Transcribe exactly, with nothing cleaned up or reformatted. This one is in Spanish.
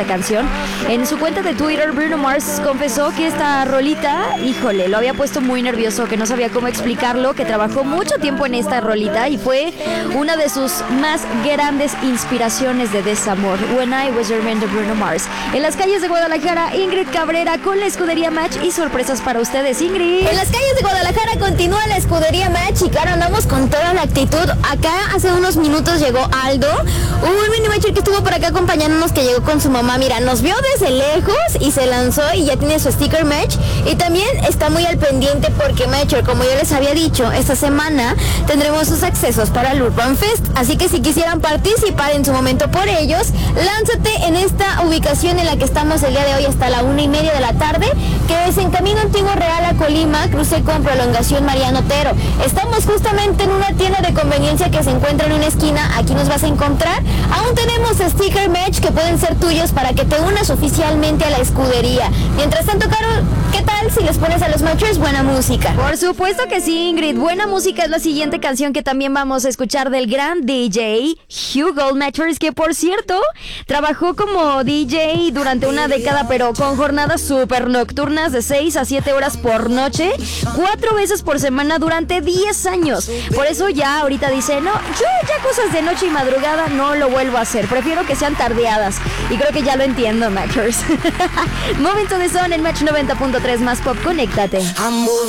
esta canción. En su cuenta de Twitter, Bruno Mars confesó que esta rolita, híjole, lo había puesto muy nervioso, que no sabía cómo explicarlo, que trabajó mucho tiempo en esta rolita y fue una de sus más grandes inspiraciones de desamor. When I Was Your Man de Bruno Mars. En las calles de Guadalajara, Ingrid Cabrera con la escudería Match y sorpresas para ustedes, Ingrid. En las calles de Guadalajara continúa la escudería Match y claro, andamos con toda la actitud. Acá hace unos minutos llegó Aldo, un mini matcher que estuvo por acá acompañándonos, que llegó con su mamá. Mira, nos vio desde lejos y se lanzó y ya tiene su sticker Match. Y también está muy al pendiente porque Matcher, como yo les había dicho, esta semana tendremos sus accesos para el Urban Fest. Así que si quisieran participar en su momento por ellos, lánzate en esta ubicación en la que estamos el día de hoy hasta la una y media de la tarde, que es en Camino Antiguo Real a Colima, cruce con Prolongación Mariano Otero. Estamos justamente en una tienda de conveniencia que se encuentra en una esquina. Aquí nos vas a encontrar. Aún tenemos sticker Match que pueden ser tuyos para que te unas oficialmente a la escudería. Mientras tanto, Caro, ¿qué tal si les pones a los Matchers buena música? Por supuesto que sí, Ingrid. Buena música es la siguiente canción que también vamos a escuchar del gran D J Hugh Goldmatchers, que por cierto trabajó como D J durante una década, pero con jornadas súper nocturnas de seis a siete horas por noche, cuatro veces por semana durante diez años. Por eso ya ahorita dice, no, yo ya cosas de noche y madrugada no lo vuelvo a hacer, prefiero que sean tardeadas. Y creo que ya lo entiendo, Matchers. Momento de son en Match noventa punto tres más pop, conéctate.